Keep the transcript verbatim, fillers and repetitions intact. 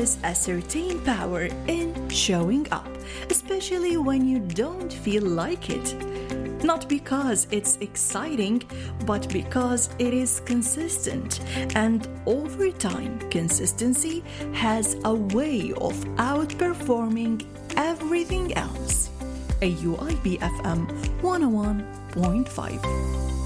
is a certain power in showing up, especially when you don't feel like it. Not because it's exciting, but because it is consistent. And over time, consistency has a way of outperforming everything else. A U I B F M one oh one point five.